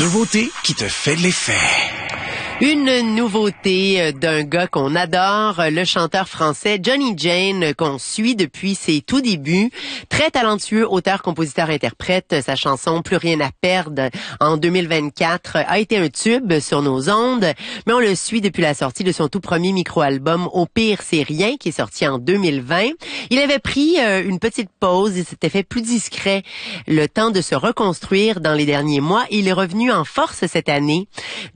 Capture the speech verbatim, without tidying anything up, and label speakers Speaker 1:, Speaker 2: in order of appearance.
Speaker 1: nouveauté qui te fait de l'effet.
Speaker 2: Une nouveauté d'un gars qu'on adore, le chanteur français Johnny Jane, qu'on suit depuis ses tout débuts. Très talentueux auteur, compositeur, interprète. Sa chanson Plus rien à perdre en deux mille vingt-quatre a été un tube sur nos ondes, mais on le suit depuis la sortie de son tout premier micro-album Au pire c'est rien, qui est sorti en deux mille vingt. Il avait pris euh, une petite pause et s'était fait plus discret, le temps de se reconstruire dans les derniers mois. Il est revenu en force cette année.